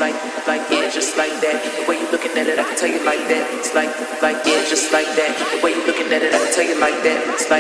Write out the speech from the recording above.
yeah, just like that. The way you looking at it, I can tell you like that. It's like yeah, just like that. The way you looking at it, I can tell you like that. It's